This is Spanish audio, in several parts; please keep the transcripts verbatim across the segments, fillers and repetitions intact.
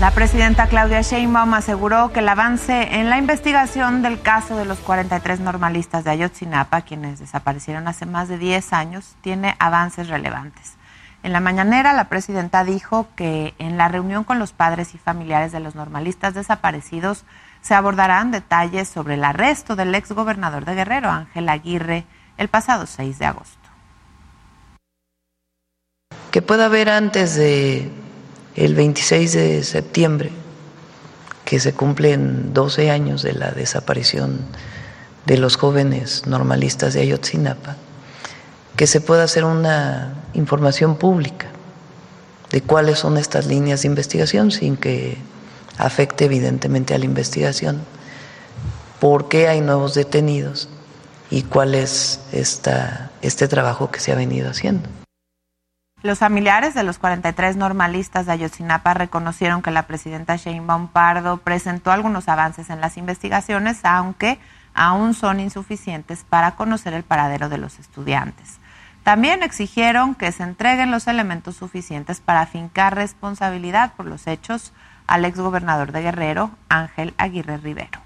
La presidenta Claudia Sheinbaum aseguró que el avance en la investigación del caso de los cuarenta y tres normalistas de Ayotzinapa, quienes desaparecieron hace más de diez años, tiene avances relevantes. En la mañanera, la presidenta dijo que en la reunión con los padres y familiares de los normalistas desaparecidos se abordarán detalles sobre el arresto del exgobernador de Guerrero, Ángel Aguirre, el pasado seis de agosto. Que pueda haber antes de el veintiséis de septiembre, que se cumplen doce años de la desaparición de los jóvenes normalistas de Ayotzinapa, que se pueda hacer una información pública de cuáles son estas líneas de investigación sin que afecte evidentemente a la investigación, por qué hay nuevos detenidos y cuál es esta, este trabajo que se ha venido haciendo. Los familiares de los cuarenta y tres normalistas de Ayotzinapa reconocieron que la presidenta Sheinbaum Pardo presentó algunos avances en las investigaciones, aunque aún son insuficientes para conocer el paradero de los estudiantes. También exigieron que se entreguen los elementos suficientes para afincar responsabilidad por los hechos al exgobernador de Guerrero, Ángel Aguirre Rivero.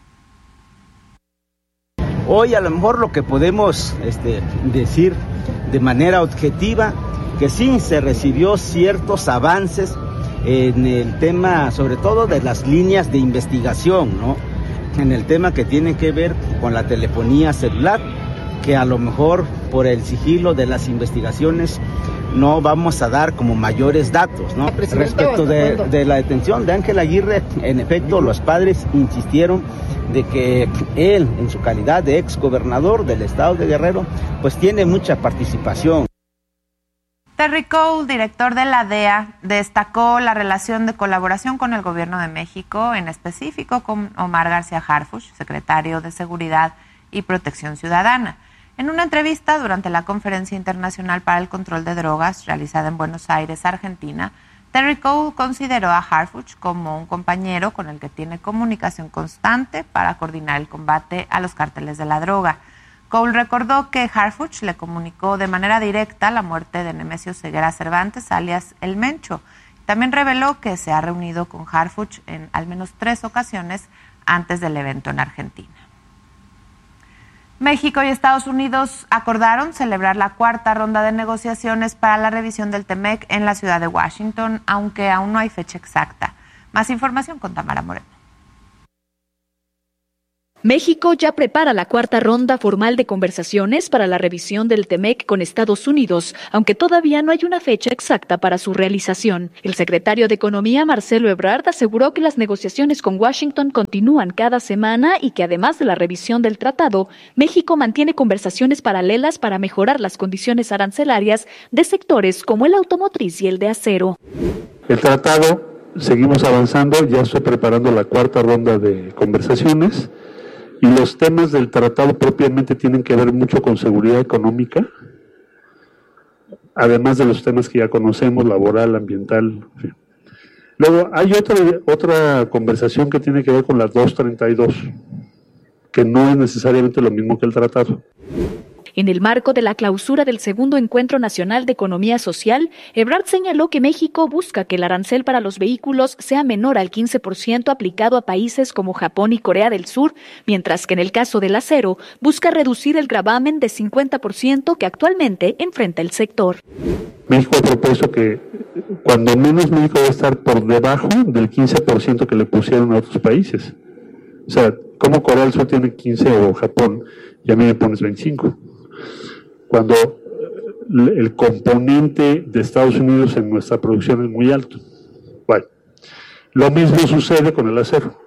Hoy a lo mejor lo que podemos este, decir de manera objetiva, que sí se recibió ciertos avances en el tema, sobre todo de las líneas de investigación, ¿no? En el tema que tiene que ver con la telefonía celular, que a lo mejor por el sigilo de las investigaciones no vamos a dar como mayores datos, ¿no? Respecto de, de la detención de Ángel Aguirre, en efecto, los padres insistieron de que él, en su calidad de ex gobernador del estado de Guerrero, pues tiene mucha participación. Terry Cole, director de la D E A, destacó la relación de colaboración con el Gobierno de México, en específico con Omar García Harfuch, secretario de Seguridad y Protección Ciudadana. En una entrevista durante la Conferencia Internacional para el Control de Drogas, realizada en Buenos Aires, Argentina, Terry Cole consideró a Harfuch como un compañero con el que tiene comunicación constante para coordinar el combate a los cárteles de la droga. Cole recordó que Harfuch le comunicó de manera directa la muerte de Nemesio Ceguera Cervantes, alias El Mencho. También reveló que se ha reunido con Harfuch en al menos tres ocasiones antes del evento en Argentina. México y Estados Unidos acordaron celebrar la cuarta ronda de negociaciones para la revisión del TEMEC en la ciudad de Washington, aunque aún no hay fecha exacta. Más información con Tamara Moreno. México ya prepara la cuarta ronda formal de conversaciones para la revisión del TEMEC con Estados Unidos, aunque todavía no hay una fecha exacta para su realización. El secretario de Economía, Marcelo Ebrard, aseguró que las negociaciones con Washington continúan cada semana y que además de la revisión del tratado, México mantiene conversaciones paralelas para mejorar las condiciones arancelarias de sectores como el automotriz y el de acero. El tratado, seguimos avanzando, ya estoy preparando la cuarta ronda de conversaciones. Y los temas del tratado propiamente tienen que ver mucho con seguridad económica, además de los temas que ya conocemos, laboral, ambiental. En fin. Luego hay otra, otra conversación que tiene que ver con la doscientos treinta y dos, que no es necesariamente lo mismo que el tratado. En el marco de la clausura del segundo Encuentro Nacional de Economía Social, Ebrard señaló que México busca que el arancel para los vehículos sea menor al quince por ciento aplicado a países como Japón y Corea del Sur, mientras que en el caso del acero busca reducir el gravamen de cincuenta por ciento que actualmente enfrenta el sector. México ha propuesto que cuando menos México debe estar por debajo del quince por ciento que le pusieron a otros países. O sea, como Corea del Sur tiene quince o Japón, y a mí me pones veinticinco. Cuando el componente de Estados Unidos en nuestra producción es muy alto. Bueno, lo mismo sucede con el acero.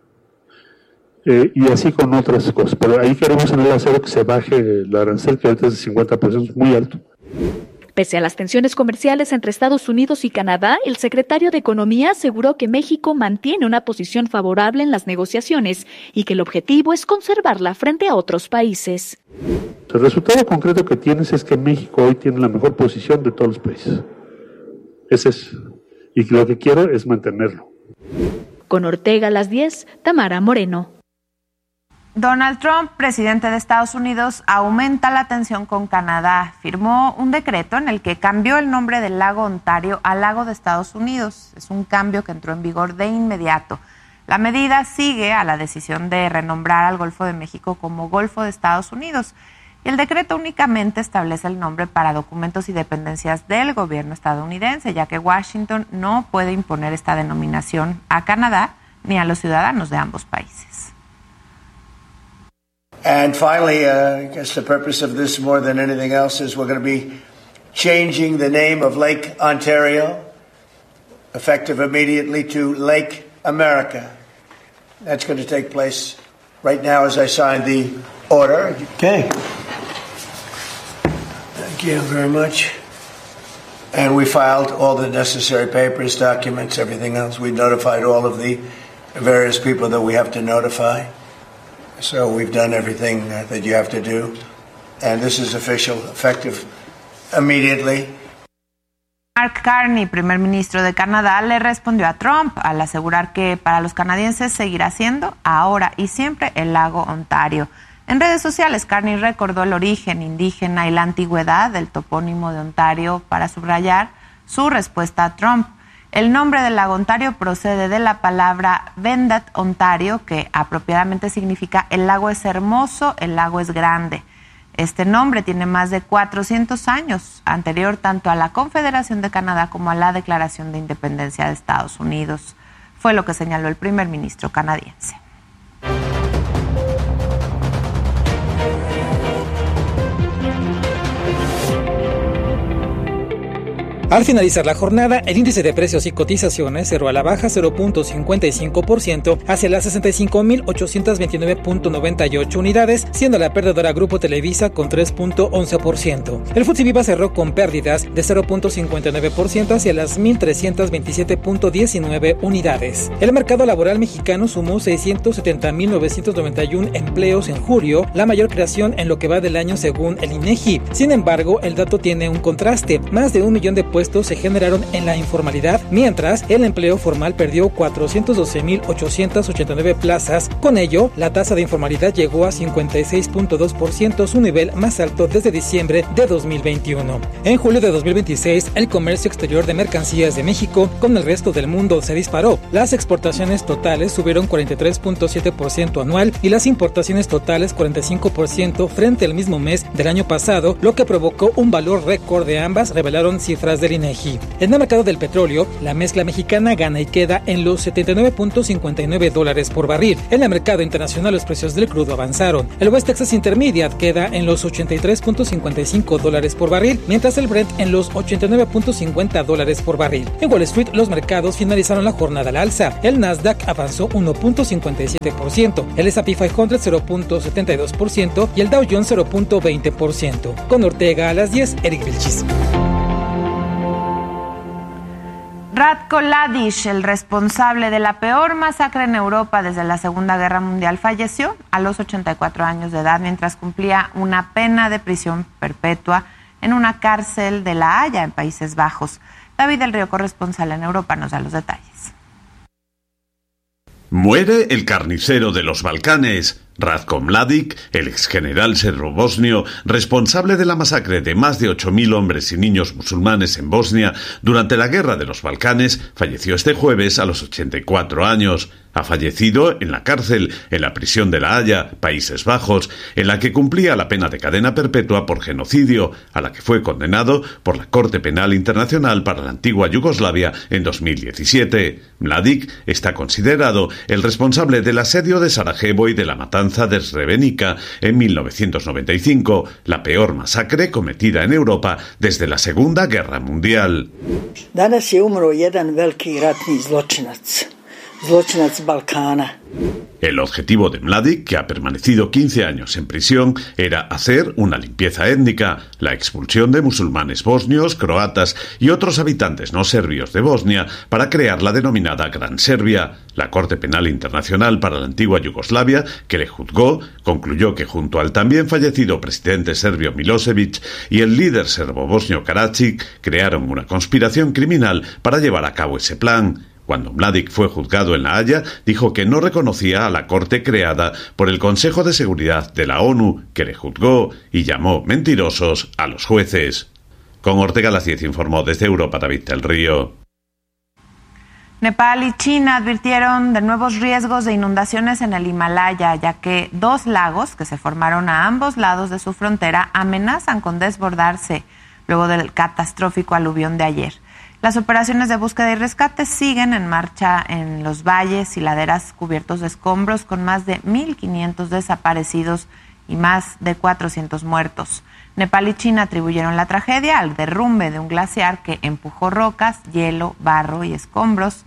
Eh, y así con otras cosas. Pero ahí queremos en el acero que se baje el arancel, que ahorita es de cincuenta por ciento, es muy alto. Pese a las tensiones comerciales entre Estados Unidos y Canadá, el secretario de Economía aseguró que México mantiene una posición favorable en las negociaciones y que el objetivo es conservarla frente a otros países. El resultado concreto que tienes es que México hoy tiene la mejor posición de todos los países. Ese es. Y lo que quiero es mantenerlo. Con Ortega a las diez, Tamara Moreno. Donald Trump, presidente de Estados Unidos, aumenta la tensión con Canadá. Firmó un decreto en el que cambió el nombre del lago Ontario a Lago de Estados Unidos. Es un cambio que entró en vigor de inmediato. La medida sigue a la decisión de renombrar al Golfo de México como Golfo de Estados Unidos. Y el decreto únicamente establece el nombre para documentos y dependencias del gobierno estadounidense, ya que Washington no puede imponer esta denominación a Canadá ni a los ciudadanos de ambos países. And finally, uh, I guess the purpose of this more than anything else is we're going to be changing the name of Lake Ontario, effective immediately, to Lake America. That's going to take place right now as I sign the order. Okay. Thank you very much. And we filed all the necessary papers, documents, everything else. We notified all of the various people that we have to notify. So we've done everything that you have to do. And this is official, effective immediately. Mark Carney, primer ministro de Canadá, le respondió a Trump al asegurar que para los canadienses seguirá siendo ahora y siempre el lago Ontario. En redes sociales, Carney recordó el origen indígena y la antigüedad del topónimo de Ontario para subrayar su respuesta a Trump. El nombre del lago Ontario procede de la palabra Wendat Ontario, que apropiadamente significa el lago es hermoso, el lago es grande. Este nombre tiene más de cuatrocientos años, anterior tanto a la Confederación de Canadá como a la Declaración de Independencia de Estados Unidos. Fue lo que señaló el primer ministro canadiense. Al finalizar la jornada, el índice de precios y cotizaciones cerró a la baja cero punto cincuenta y cinco por ciento hacia las sesenta y cinco mil ochocientos veintinueve punto noventa y ocho unidades, siendo la perdedora Grupo Televisa con tres punto once por ciento. El F T S E Viva cerró con pérdidas de cero punto cincuenta y nueve por ciento hacia las mil trescientos veintisiete punto diecinueve unidades. El mercado laboral mexicano sumó seiscientos setenta mil novecientos noventa y uno empleos en julio, la mayor creación en lo que va del año según el INEGI. Sin embargo, el dato tiene un contraste. Más de un millón de puestos se generaron en la informalidad, mientras el empleo formal perdió cuatrocientos doce mil ochocientos ochenta y nueve plazas. Con ello, la tasa de informalidad llegó a cincuenta y seis punto dos por ciento, su nivel más alto desde diciembre de dos mil veintiuno. En julio de dos mil veintiséis, el comercio exterior de mercancías de México con el resto del mundo se disparó. Las exportaciones totales subieron cuarenta y tres punto siete por ciento anual y las importaciones totales cuarenta y cinco por ciento frente al mismo mes del año pasado, lo que provocó un valor récord de ambas, revelaron cifras del INEGI. En el mercado del petróleo, la mezcla mexicana gana y queda en los setenta y nueve punto cincuenta y nueve dólares por barril. En el mercado internacional, los precios del crudo avanzaron. El West Texas Intermediate queda en los ochenta y tres punto cincuenta y cinco dólares por barril, mientras el Brent en los ochenta y nueve punto cincuenta dólares por barril. En Wall Street, los mercados finalizaron la jornada al alza. El Nasdaq avanzó uno punto cincuenta y siete por ciento, el S and P quinientos cero punto setenta y dos por ciento y el Dow Jones cero punto veinte por ciento. Con Ortega a las diez, Eric Vilchis. Ratko Mladic, el responsable de la peor masacre en Europa desde la Segunda Guerra Mundial, falleció a los ochenta y cuatro años de edad mientras cumplía una pena de prisión perpetua en una cárcel de La Haya, en Países Bajos. David del Río, corresponsal en Europa, nos da los detalles. Muere el carnicero de los Balcanes. Ratko Mladic, el exgeneral serbo-bosnio, responsable de la masacre de más de ocho mil hombres y niños musulmanes en Bosnia durante la Guerra de los Balcanes, falleció este jueves a los ochenta y cuatro años. Ha fallecido en la cárcel, en la prisión de La Haya, Países Bajos, en la que cumplía la pena de cadena perpetua por genocidio, a la que fue condenado por la Corte Penal Internacional para la antigua Yugoslavia en dos mil diecisiete. Mladic está considerado el responsable del asedio de Sarajevo y de la matanza de Srebrenica en mil novecientos noventa y cinco, la peor masacre cometida en Europa desde la Segunda Guerra Mundial. Danas je umro jedan veliki ratni zločinac, zločinac Balkana. El objetivo de Mladic, que ha permanecido quince años en prisión, era hacer una limpieza étnica, la expulsión de musulmanes bosnios, croatas y otros habitantes no serbios de Bosnia para crear la denominada Gran Serbia. La Corte Penal Internacional para la antigua Yugoslavia, que le juzgó, concluyó que junto al también fallecido presidente serbio Milosevic y el líder serbo-bosnio Karadzic crearon una conspiración criminal para llevar a cabo ese plan. Cuando Mladic fue juzgado en La Haya, dijo que no reconocía a la corte creada por el Consejo de Seguridad de la ONU, que le juzgó y llamó mentirosos a los jueces. Con Ortega Las diez informó desde Europa David del Río. Nepal y China advirtieron de nuevos riesgos de inundaciones en el Himalaya, ya que dos lagos que se formaron a ambos lados de su frontera amenazan con desbordarse luego del catastrófico aluvión de ayer. Las operaciones de búsqueda y rescate siguen en marcha en los valles y laderas cubiertos de escombros, con más de mil quinientos desaparecidos y más de cuatrocientos muertos. Nepal y China atribuyeron la tragedia al derrumbe de un glaciar que empujó rocas, hielo, barro y escombros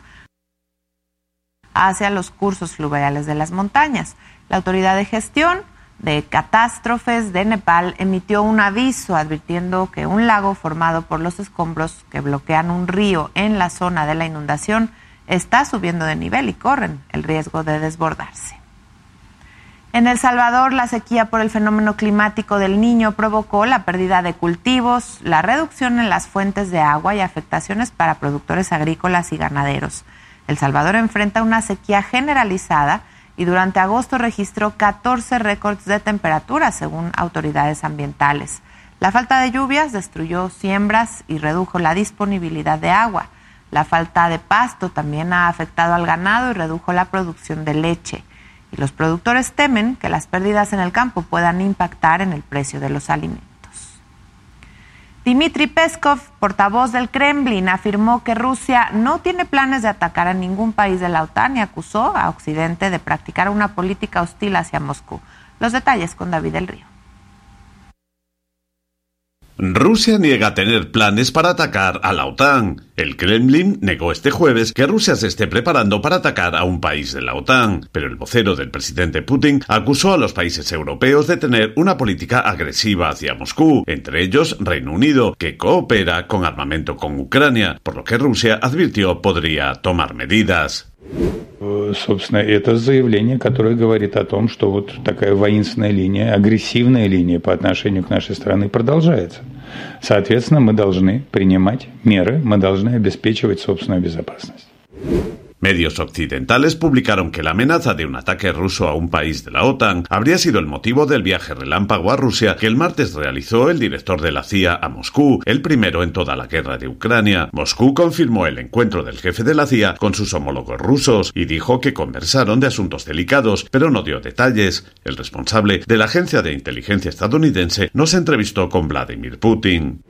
hacia los cursos fluviales de las montañas. La Autoridad de Gestión de Catástrofes de Nepal emitió un aviso advirtiendo que un lago formado por los escombros que bloquean un río en la zona de la inundación está subiendo de nivel y corren el riesgo de desbordarse. En El Salvador, la sequía por el fenómeno climático del Niño provocó la pérdida de cultivos, la reducción en las fuentes de agua y afectaciones para productores agrícolas y ganaderos. El Salvador enfrenta una sequía generalizada y durante agosto registró catorce récords de temperatura, según autoridades ambientales. La falta de lluvias destruyó siembras y redujo la disponibilidad de agua. La falta de pasto también ha afectado al ganado y redujo la producción de leche. Y los productores temen que las pérdidas en el campo puedan impactar en el precio de los alimentos. Dmitry Peskov, portavoz del Kremlin, afirmó que Rusia no tiene planes de atacar a ningún país de la OTAN y acusó a Occidente de practicar una política hostil hacia Moscú. Los detalles con David del Río. Rusia niega tener planes para atacar a la OTAN. El Kremlin negó este jueves que Rusia se esté preparando para atacar a un país de la OTAN, pero el vocero del presidente Putin acusó a los países europeos de tener una política agresiva hacia Moscú, entre ellos Reino Unido, que coopera con armamento con Ucrania, por lo que Rusia advirtió podría tomar medidas. Собственно, это заявление, которое говорит о том, что вот такая воинственная линия, агрессивная линия по отношению к нашей стране продолжается. Соответственно, мы должны принимать меры, мы должны обеспечивать собственную безопасность. Medios occidentales publicaron que la amenaza de un ataque ruso a un país de la OTAN habría sido el motivo del viaje relámpago a Rusia que el martes realizó el director de la C I A a Moscú, el primero en toda la guerra de Ucrania. Moscú confirmó el encuentro del jefe de la C I A con sus homólogos rusos y dijo que conversaron de asuntos delicados, pero no dio detalles. El responsable de la agencia de inteligencia estadounidense no se entrevistó con Vladimir Putin.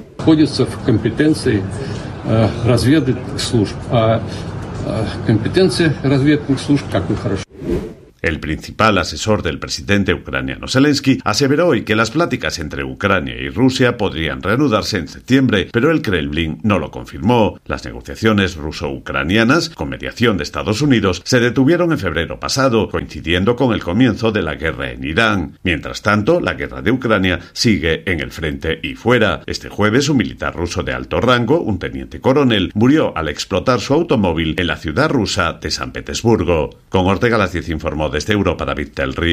Компетенция разведных служб, как вы хорошо. El principal asesor del presidente ucraniano Zelensky aseveró hoy que las pláticas entre Ucrania y Rusia podrían reanudarse en septiembre, pero el Kremlin no lo confirmó. Las negociaciones ruso-ucranianas, con mediación de Estados Unidos, se detuvieron en febrero pasado, coincidiendo con el comienzo de la guerra en Irán. Mientras tanto, la guerra de Ucrania sigue en el frente y fuera. Este jueves, un militar ruso de alto rango, un teniente coronel, murió al explotar su automóvil en la ciudad rusa de San Petersburgo. Con Ortega Las diez informó desde Europa David del Río.